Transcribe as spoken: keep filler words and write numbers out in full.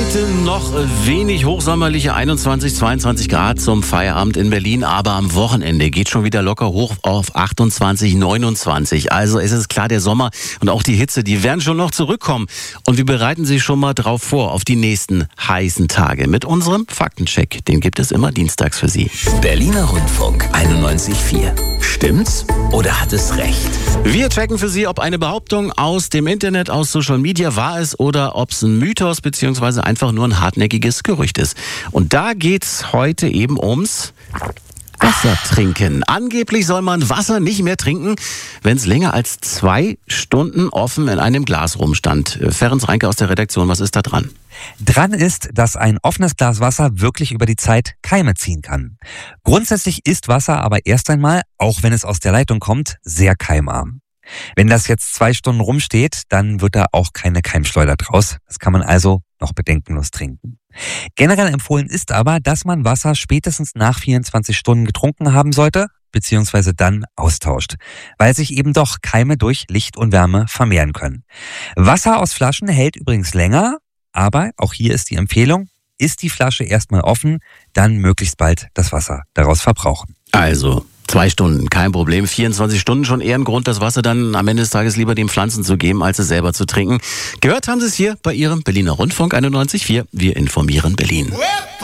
Heute noch wenig hochsommerliche einundzwanzig, zweiundzwanzig Grad zum Feierabend in Berlin, aber am Wochenende geht schon wieder locker hoch auf achtundzwanzig, neunundzwanzig. Also es ist klar, der Sommer und auch die Hitze, die werden schon noch zurückkommen. Und wir bereiten Sie schon mal drauf vor, auf die nächsten heißen Tage mit unserem Faktencheck. Den gibt es immer dienstags für Sie. Berliner Rundfunk einundneunzig Komma vier. Stimmt's oder hat es recht? Wir checken für Sie, ob eine Behauptung aus dem Internet, aus Social Media wahr ist oder ob es ein Mythos bzw. einfach nur ein hartnäckiges Gerücht ist. Und da geht's heute eben ums Wasser trinken. Angeblich soll man Wasser nicht mehr trinken, wenn es länger als zwei Stunden offen in einem Glas rumstand. Ferenc Reinke aus der Redaktion, was ist da dran? Dran ist, dass ein offenes Glas Wasser wirklich über die Zeit Keime ziehen kann. Grundsätzlich ist Wasser aber erst einmal, auch wenn es aus der Leitung kommt, sehr keimarm. Wenn das jetzt zwei Stunden rumsteht, dann wird da auch keine Keimschleuder draus. Das kann man also noch bedenkenlos trinken. Generell empfohlen ist aber, dass man Wasser spätestens nach vierundzwanzig Stunden getrunken haben sollte, beziehungsweise dann austauscht, weil sich eben doch Keime durch Licht und Wärme vermehren können. Wasser aus Flaschen hält übrigens länger, aber auch hier ist die Empfehlung, ist die Flasche erstmal offen, dann möglichst bald das Wasser daraus verbrauchen. Also zwei Stunden, kein Problem. vierundzwanzig Stunden schon eher ein Grund, das Wasser dann am Ende des Tages lieber den Pflanzen zu geben, als es selber zu trinken. Gehört haben Sie es hier bei Ihrem Berliner Rundfunk einundneunzig Komma vier. Wir informieren Berlin.